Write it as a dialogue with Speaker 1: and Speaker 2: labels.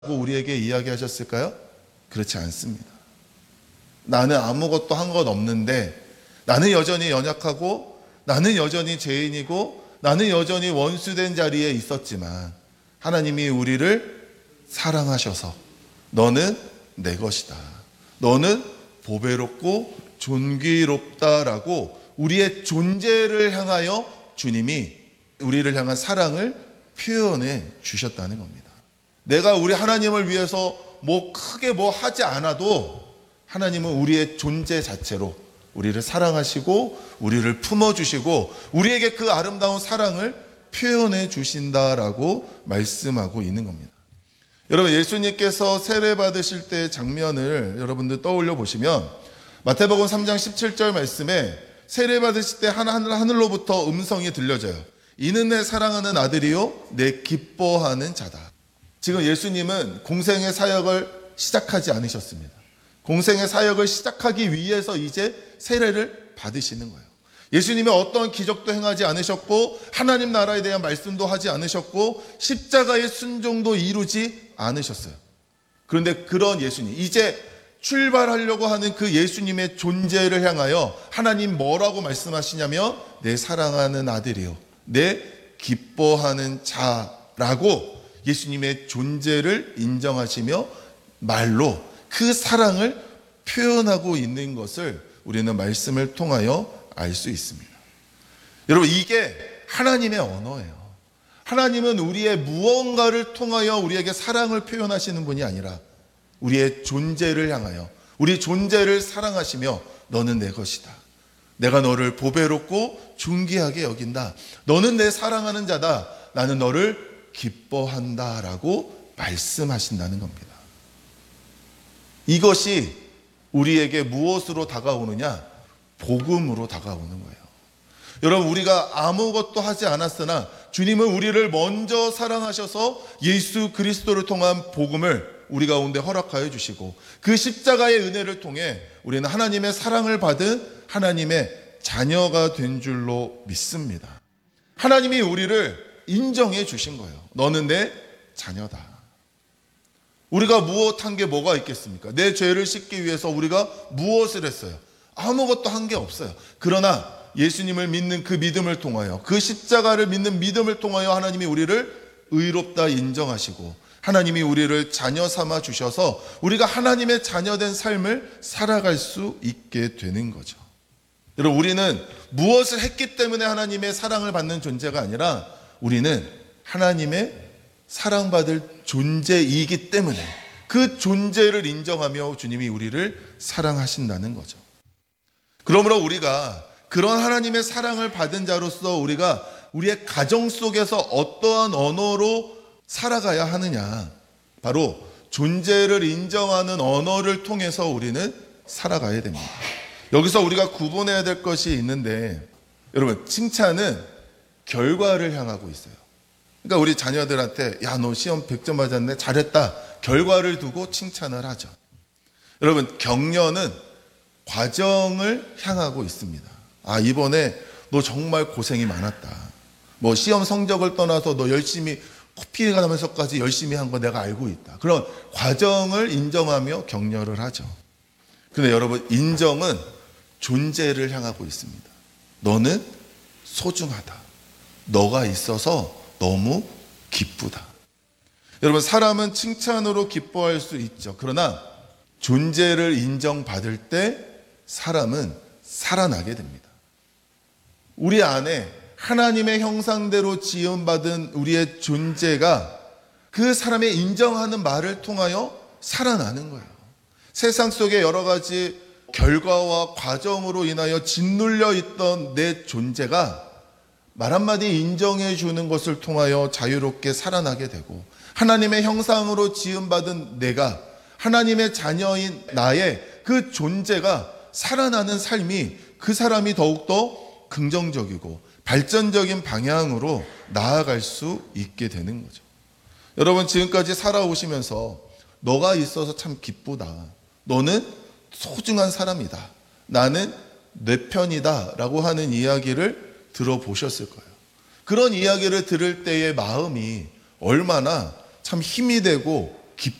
Speaker 1: 우리에게 이야기하셨을까요? 그렇지 않습니다. 나는 아무것도 한 것 없는데, 나는 여전히 연약하고, 나는 여전히 죄인이고, 나는 여전히 원수된 자리에 있었지만 하나님이 우리를 사랑하셔서 너는 내 것이다, 너는 보배롭고 존귀롭다라고 우리의 존재를 향하여 주님이 우리를 향한 사랑을 표현해 주셨다는 겁니다. 내가 우리 하나님을 위해서 크게 하지 않아도 하나님은 우리의 존재 자체로 우리를 사랑하시고 우리를 품어주시고 우리에게 그 아름다운 사랑을 표현해 주신다라고 말씀하고 있는 겁니다. 여러분, 예수님께서 세례 받으실 때의 장면을 여러분들 떠올려 보시면 마태복음 3장 17절 말씀에 세례 받으실 때 하늘로부터 음성이 들려져요. 이는 내 사랑하는 아들이요 내 기뻐하는 자다. 지금 예수님은 공생의 사역을 시작하지 않으셨습니다. 공생의 사역을 시작하기 위해서 이제 세례를 받으시는 거예요. 예수님이 어떤 기적도 행하지 않으셨고 하나님 나라에 대한 말씀도 하지 않으셨고 십자가의 순종도 이루지 않으셨어요. 그런데 그런 예수님, 이제 출발하려고 하는 그 예수님의 존재를 향하여 하나님 뭐라고 말씀하시냐면 내 사랑하는 아들이요 내 기뻐하는 자라고 예수님의 존재를 인정하시며 말로 그 사랑을 표현하고 있는 것을 우리는 말씀을 통하여 알 수 있습니다. 여러분, 이게 하나님의 언어예요. 하나님은 우리의 무언가를 통하여 우리에게 사랑을 표현하시는 분이 아니라 우리의 존재를 향하여 우리 존재를 사랑하시며 너는 내 것이다, 내가 너를 보배롭고 존귀하게 여긴다, 너는 내 사랑하는 자다, 나는 너를 기뻐한다 라고 말씀하신다는 겁니다. 이것이 우리에게 무엇으로 다가오느냐? 복음으로 다가오는 거예요. 여러분, 우리가 아무것도 하지 않았으나 주님은 우리를 먼저 사랑하셔서 예수 그리스도를 통한 복음을 우리 가운데 허락하여 주시고 그 십자가의 은혜를 통해 우리는 하나님의 사랑을 받은 하나님의 자녀가 된 줄로 믿습니다. 하나님이 우리를 인정해 주신 거예요. 너는 내 자녀다. 우리가 무엇한 게 뭐가 있겠습니까? 내 죄를 씻기 위해서 우리가 무엇을 했어요? 아무것도 한 게 없어요. 그러나 예수님을 믿는 그 믿음을 통하여, 그 십자가를 믿는 믿음을 통하여 하나님이 우리를 의롭다 인정하시고 하나님이 우리를 자녀 삼아 주셔서 우리가 하나님의 자녀된 삶을 살아갈 수 있게 되는 거죠. 여러분, 우리는 무엇을 했기 때문에 하나님의 사랑을 받는 존재가 아니라 우리는 하나님의 사랑받을 존재이기 때문에 그 존재를 인정하며 주님이 우리를 사랑하신다는 거죠. 그러므로 우리가 그런 하나님의 사랑을 받은 자로서 우리가 우리의 가정 속에서 어떠한 언어로 살아가야 하느냐? 바로 존재를 인정하는 언어를 통해서 우리는 살아가야 됩니다. 여기서 우리가 구분해야 될 것이 있는데, 여러분, 칭찬은 결과를 향하고 있어요. 그러니까 우리 자녀들한테 야, 너 시험 100점 맞았네, 잘했다, 결과를 두고 칭찬을 하죠. 여러분, 격려는 과정을 향하고 있습니다. 아, 이번에 너 정말 고생이 많았다. 시험 성적을 떠나서 너 열심히 코피가 나면서까지 열심히 한 거 내가 알고 있다. 그런 과정을 인정하며 격려를 하죠. 근데 여러분, 인정은 존재를 향하고 있습니다. 너는 소중하다. 너가 있어서 너무 기쁘다. 여러분, 사람은 칭찬으로 기뻐할 수 있죠. 그러나 존재를 인정받을 때 사람은 살아나게 됩니다. 우리 안에 하나님의 형상대로 지음받은 우리의 존재가 그 사람의 인정하는 말을 통하여 살아나는 거예요. 세상 속에 여러 가지 결과와 과정으로 인하여 짓눌려 있던 내 존재가 말 한마디 인정해 주는 것을 통하여 자유롭게 살아나게 되고, 하나님의 형상으로 지음받은 내가, 하나님의 자녀인 나의 그 존재가 살아나는 삶이 그 사람이 더욱더 긍정적이고 발전적인 방향으로 나아갈 수 있게 되는 거죠. 여러분, 지금까지 살아오시면서 너가 있어서 참 기쁘다, 너는 소중한 사람이다, 나는 내 편이다 라고 하는 이야기를 들어보셨을 거예요. 그런 이야기를 들을 때의 마음이 얼마나 참 힘이 되고